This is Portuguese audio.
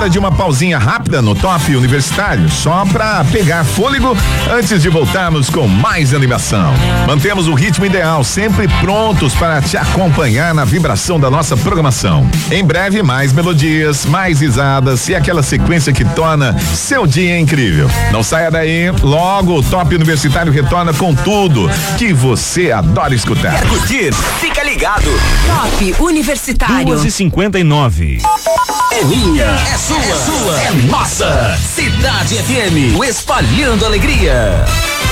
hora de uma pausinha rápida no Top Universitário, só pra pegar fôlego antes de voltarmos com mais animação. Mantemos o ritmo ideal, sempre prontos para te acompanhar na vibração da nossa programação. Em breve, mais melodias, mais risadas e aquela sequência que torna seu dia incrível. Não saia daí, logo o Top Universitário retorna com tudo que você adora escutar. Quer curtir? Fica ligado. Top Universitário. 2h59. É minha, é sua, é nossa. Cidade FM, espalhando alegria.